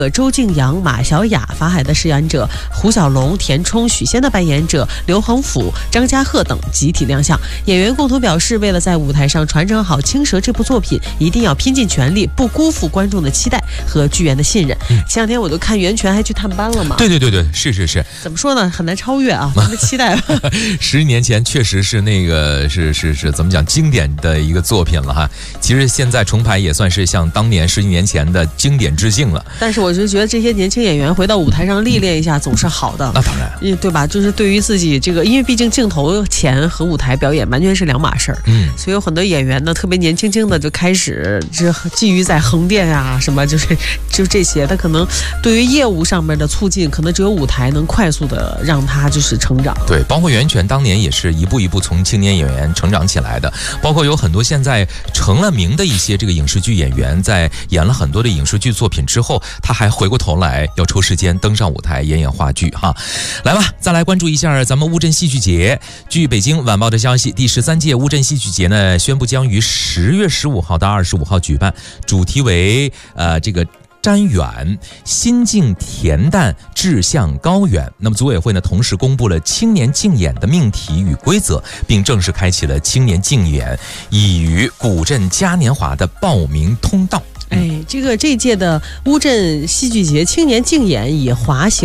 周敬阳、马小雅、法海的饰演者胡小龙、田冲、许仙的扮演者刘恒甫、张家赫等集体亮相。演员共同表示，为了在舞台上传承好《青蛇》这部作品，一定要拼尽全力，不辜负观众的期待和剧院的信任。前两天我都看袁泉还去探班了嘛。 对，是。 怎么说呢？很难超越啊，咱们期待吧。 10年前确实是那个是怎么讲经典的一个作品了哈。其实现在重排也算是向当年10年前的经典致敬了。 但是我就觉得这些年轻演员回到舞台上历练一下总是好的。 那当然， 对吧？就是对于自己这个，因为毕竟镜头前和舞台表演完全是两码事儿。所以有很多演员呢，特别年轻的就开始就觊觎在横店啊什么，就这些。他可能对于业务上面的促进，可能只有舞台能快速的让他就是成长。 对，包括袁泉当年也是一步一步从青年演员成长起来的。包括有很多现在成了名的一些这个影视剧演员，在演了很多的影视剧作品之后，他还回过头来要抽时间登上舞台演话剧哈。来吧，再来关注一下咱们乌镇戏剧节。据北京晚报的消息，第13届乌镇戏剧节呢宣布将于10月15号到25号举办，主题为这个瞻远心境恬淡志向高远。那么组委会呢同时公布了青年竞演的命题与规则，并正式开启了青年竞演已于古镇嘉年华的报名通道。 这届的乌镇戏剧节青年竞演以滑行